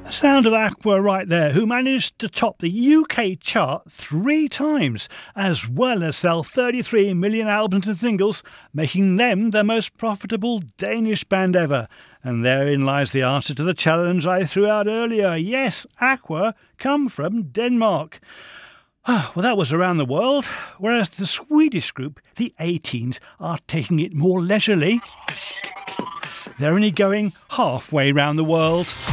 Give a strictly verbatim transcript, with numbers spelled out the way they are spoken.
Sound of Aqua right there, who managed to top the U K chart three times, as well as sell thirty-three million albums and singles, making them the most profitable Danish band ever. And therein lies the answer to the challenge I threw out earlier. Yes, Aqua come from Denmark. Oh, well, that was around the world, whereas the Swedish group, the eighteens, are taking it more leisurely. They're only going halfway round the world.